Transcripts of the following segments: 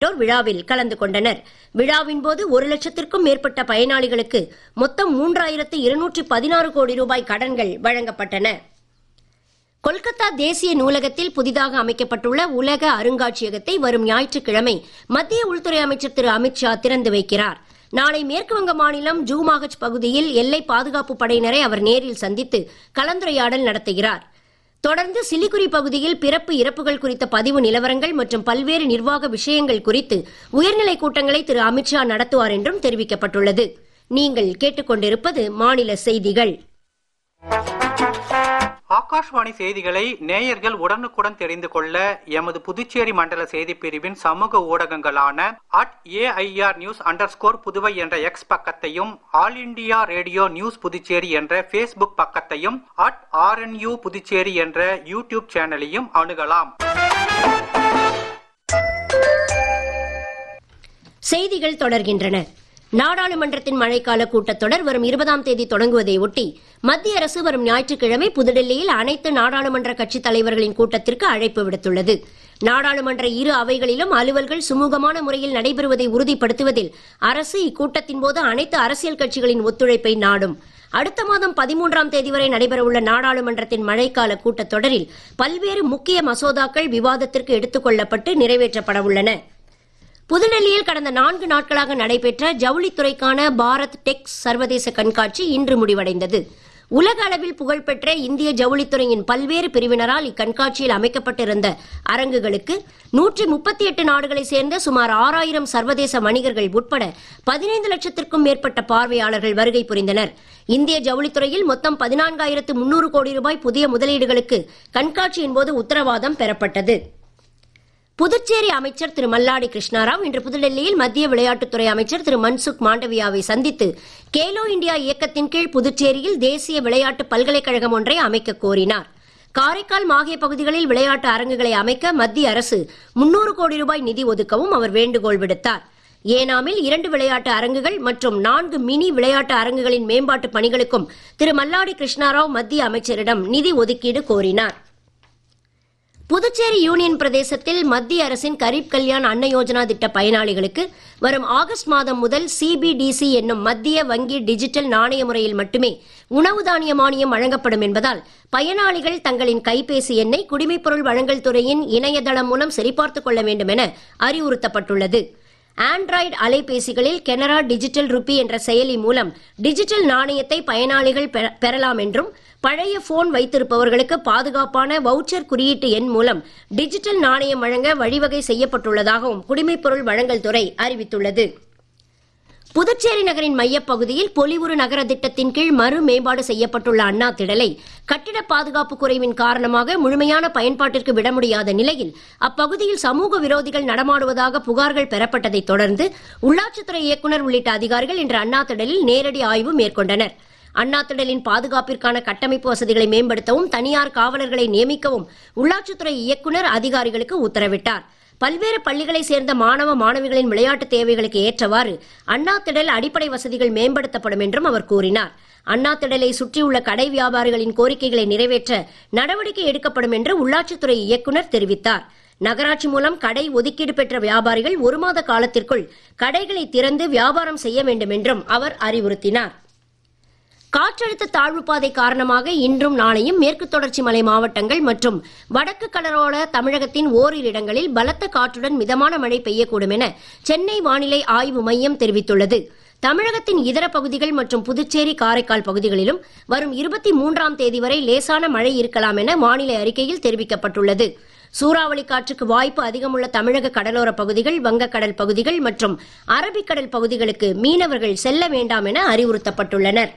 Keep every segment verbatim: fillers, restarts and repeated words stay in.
உள்ளிட்டோர் விழாவில் கலந்து கொண்டனர். விழாவின் போது ஒரு லட்சத்திற்கும் மேற்பட்ட பயனாளிகளுக்கு மொத்தம் மூன்றாயிரத்து இருநூற்றி பதினாறு கோடி ரூபாய் கடன்கள் வழங்கப்பட்டன. கொல்கத்தா தேசிய நூலகத்தில் புதிதாக அமைக்கப்பட்டுள்ள உலக அருங்காட்சியகத்தை வரும் ஞாயிற்றுக்கிழமை மத்திய உள்துறை அமைச்சர் திரு அமித்ஷா திறந்து வைக்கிறார். நாளை மேற்குவங்க மாநிலம் ஜூமாகச் பகுதியில் எல்லை பாதுகாப்பு படையினரை அவர் நேரில் சந்தித்து கலந்துரையாடல் நடத்துகிறார். தொடர்ந்து சிலிகுரி பகுதியில் பிறப்பு இறப்புகள் குறித்த பதிவு நிலவரங்கள் மற்றும் பல்வேறு நிர்வாக விஷயங்கள் குறித்து உயர்நிலை கூட்டங்களை திரு அமித்ஷா நடத்துவார் என்றும் தெரிவிக்கப்பட்டுள்ளது. நீங்கள் கேட்டுக்கொண்டிருப்பது மாநில செய்திகள். ஆகாஷ்வாணி செய்திகளை நேயர்கள் உடனுக்குடன் தெரிந்து கொள்ள எமது புதுச்சேரி மண்டல செய்தி பிரிவின் சமூக ஊடகங்களான at AIR news under score Puduvai என்ற எக்ஸ் பக்கத்தையும், all India radio news Puducherry என்ற பேஸ்புக் பக்கத்தையும், அட் ஆர்என்யூ புதுச்சேரி என்ற யூடியூப் சேனலையும் அணுகலாம். செய்திகள் தொடர்கின்றன. நாடாளுமன்றத்தின் மழைக்கால கூட்டத்தொடர் வரும் இருபதாம் தேதி தொடங்குவதை ஒட்டி மத்திய அரசு வரும் ஞாயிற்றுக்கிழமை புதுடெல்லியில் அனைத்து நாடாளுமன்ற கட்சித் தலைவர்களின் கூட்டத்திற்கு அழைப்பு விடுத்துள்ளது. நாடாளுமன்ற இரு அவைகளிலும் அலுவல்கள் சுமூகமான முறையில் நடைபெறுவதை உறுதிப்படுத்துவதில் அரசு இக்கூட்டத்தின் போது அனைத்து அரசியல் கட்சிகளின் ஒத்துழைப்பை நாடும். அடுத்த மாதம் பதிமூன்றாம் தேதி வரை நடைபெறவுள்ள நாடாளுமன்றத்தின் மழைக்கால கூட்டத்தொடரில் பல்வேறு முக்கிய மசோதாக்கள் விவாதத்திற்கு எடுத்துக் கொள்ளப்பட்டு நிறைவேற்றப்பட உள்ளன. புதுடெல்லியில் கடந்த நான்கு நாட்களாக நடைபெற்ற ஜவுளித்துறைக்கான பாரத் டெக்ஸ் சர்வதேச கண்காட்சி இன்று முடிவடைந்தது. உலக அளவில் புகழ்பெற்ற இந்திய ஜவுளித்துறையின் பல்வேறு பிரிவினரால் இக்கண்காட்சியில் அமைக்கப்பட்டிருந்த அரங்குகளுக்கு நூற்றி முப்பத்தி எட்டு நாடுகளை சேர்ந்த சுமார் ஆறாயிரம் சர்வதேச வணிகர்கள் உட்பட பதினைந்து லட்சத்திற்கும் மேற்பட்ட பார்வையாளர்கள் வருகை புரிந்தனர். இந்திய ஜவுளித்துறையில் மொத்தம் பதினான்காயிரத்து முன்னூறு கோடி ரூபாய் புதிய முதலீடுகளுக்கு கண்காட்சியின் போது உத்தரவாதம் பெறப்பட்டது. புதுச்சேரி அமைச்சர் திரு மல்லாடி கிருஷ்ணாராவ் இன்று புதுடெல்லியில் மத்திய விளையாட்டுத்துறை அமைச்சர் திரு மன்சுக் மாண்டவியாவை சந்தித்து கேலோ இண்டியா இயக்கத்தின் கீழ் புதுச்சேரியில் தேசிய விளையாட்டு பல்கலைக்கழகம் ஒன்றை அமைக்க கோரினார். காரைக்கால், மாஹே பகுதிகளில் விளையாட்டு அரங்குகளை அமைக்க மத்திய அரசு முன்னூறு கோடி ரூபாய் நிதி ஒதுக்கவும் அவர் வேண்டுகோள் விடுத்தார். ஏனாமில் இரண்டு விளையாட்டு அரங்குகள் மற்றும் நான்கு மினி விளையாட்டு அரங்குகளின் மேம்பாட்டு பணிகளுக்கும் திரு மல்லாடி கிருஷ்ணாராவ் மத்திய அமைச்சரிடம் நிதி ஒதுக்கீடு கோரினார். புதுச்சேரி யூனியன் பிரதேசத்தில் மத்திய அரசின் கரீப் கல்யாண் அன்ன யோஜனா திட்ட பயனாளிகளுக்கு வரும் ஆகஸ்ட் மாதம் முதல் சிபிடிசி என்னும் மத்திய வங்கி டிஜிட்டல் நாணய முறையில் மட்டுமே உணவு தானிய மானியம் வழங்கப்படும் என்பதால் பயனாளிகள் தங்களின் கைபேசி எண்ணை குடிமைப்பொருள் வழங்கல் துறையின் இணையதளம் மூலம் சரிபார்த்துக் கொள்ள வேண்டும் என அறிவுறுத்தப்பட்டுள்ளது. ஆண்ட்ராய்டு அலைபேசிகளில் கெனரா டிஜிட்டல் ருபி என்ற செயலி மூலம் டிஜிட்டல் நாணயத்தை பயனாளிகள் பெறலாம் என்றும், பழைய போன் வைத்திருப்பவர்களுக்கு பாதுகாப்பான வவுச்சர் குறியீட்டு எண் மூலம் டிஜிட்டல் நாணயம் வழங்க வழிவகை செய்யப்பட்டுள்ளதாகவும் குடிமைப்பொருள் வழங்கல் துறை அறிவித்துள்ளது. புதுச்சேரி நகரின் மையப்பகுதியில் பொலிவுறு நகர திட்டத்தின் கீழ் மறு மேம்பாடு செய்யப்பட்டுள்ள அண்ணா திடலை கட்டிட பாதுகாப்பு குறைவின் காரணமாக முழுமையான பயன்பாட்டிற்கு விட முடியாத நிலையில் அப்பகுதியில் சமூக விரோதிகள் நடமாடுவதாக புகார்கள் பெறப்பட்டதை தொடர்ந்து உள்ளாட்சித்துறை இயக்குநர் உள்ளிட்ட அதிகாரிகள் இன்று அண்ணா திடலில் நேரடி ஆய்வு மேற்கொண்டனர். அண்ணா திடலின் பாதுகாப்பிற்கான கட்டமைப்பு வசதிகளை மேம்படுத்தவும் தனியார் காவலர்களை நியமிக்கவும் உள்ளாட்சித்துறை இயக்குநர் அதிகாரிகளுக்கு உத்தரவிட்டார். பல்வேறு பள்ளிகளை சேர்ந்த மாணவ மாணவிகளின் விளையாட்டு தேவைகளுக்கு ஏற்றவாறு அண்ணா திடல் அடிப்படை வசதிகள் மேம்படுத்தப்படும் என்றும் அவர் கூறினார். அண்ணா திடலை சுற்றியுள்ள கடை வியாபாரிகளின் கோரிக்கைகளை நிறைவேற்ற நடவடிக்கை எடுக்கப்படும் என்று உள்ளாட்சித்துறை இயக்குநர் தெரிவித்தார். நகராட்சி மூலம் கடை ஒதுக்கீடு பெற்ற வியாபாரிகள் ஒரு மாத காலத்திற்குள் கடைகளை திறந்து வியாபாரம் செய்ய வேண்டும் என்றும் அவர் அறிவுறுத்தினார். காற்றழுத்த தாழ்வுப்பாதை காரணமாக இன்றும் நாளையும் மேற்கு தொடர்ச்சி மலை மாவட்டங்கள் மற்றும் வடக்கு கடலோர தமிழகத்தின் ஓரிரு இடங்களில் பலத்த காற்றுடன் மிதமான மழை பெய்யக்கூடும் என சென்னை வானிலை ஆய்வு மையம் தெரிவித்துள்ளது. தமிழகத்தின் இதர பகுதிகள் மற்றும் புதுச்சேரி, காரைக்கால் பகுதிகளிலும் வரும் இருபத்தி மூன்றாம் தேதி வரை லேசான மழை இருக்கலாம் என வானிலை அறிக்கையில் தெரிவிக்கப்பட்டுள்ளது. சூறாவளி காற்றுக்கு வாய்ப்பு அதிகமுள்ள தமிழக கடலோர பகுதிகள், வங்கக்கடல் பகுதிகள் மற்றும் அரபிக்கடல் பகுதிகளுக்கு மீனவர்கள் செல்ல வேண்டாம் என அறிவுறுத்தப்பட்டுள்ளனர்.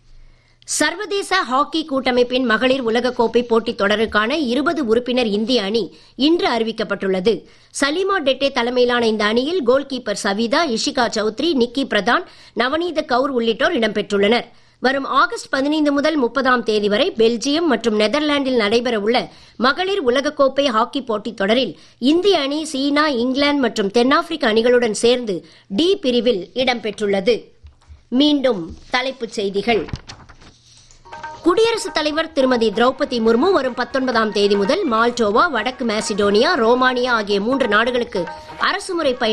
சர்வதேச ஹாக்கி கூட்டமைப்பின் மகளிர் உலகக்கோப்பை போட்டித் தொடருக்கான இருபது உறுப்பினர் இந்திய அணி இன்று அறிவிக்கப்பட்டுள்ளது. சலீமா டெட்டே தலைமையிலான இந்த அணியில் கோல் கீப்பர் சவிதா, இஷிகா சௌத்ரி, நிக்கி பிரதான், நவநீத கவுர் உள்ளிட்டோர் இடம்பெற்றுள்ளனர். வரும் ஆகஸ்ட் பதினைந்து முதல் முப்பதாம் தேதி வரை பெல்ஜியம் மற்றும் நெதர்லாந்தில் நடைபெறவுள்ள மகளிர் உலகக்கோப்பை ஹாக்கி போட்டித் தொடரில் இந்திய அணி சீனா, இங்கிலாந்து மற்றும் தென்னாப்பிரிக்க அணிகளுடன் சேர்ந்து டி பிரிவில் இடம்பெற்றுள்ளது. மீண்டும் தலைப்புச் செய்திகள். குடியரசுத் தலைவர் திருமதி திரௌபதி முர்மு வரும் பத்தொன்பதாம் தேதி முதல் மால்டோவா, வடக்கு மாசிடோனியா, ரோமானியா ஆகிய மூன்று நாடுகளுக்கு அரசுமுறை பயணம்